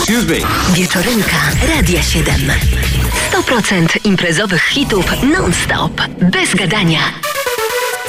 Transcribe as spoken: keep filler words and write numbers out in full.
Excuse me. Wieczorynka Radia siedem. sto procent imprezowych hitów non-stop. Bez gadania.